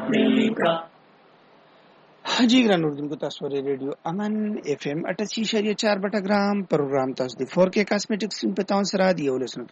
امریکا. حاجی ګران اردوونکو تاسو ورې ریډیو امن اف ام 88.4 بټګرام پروګرام تاسو د 4K کاسمیټکس په تاون سره دی ولسنه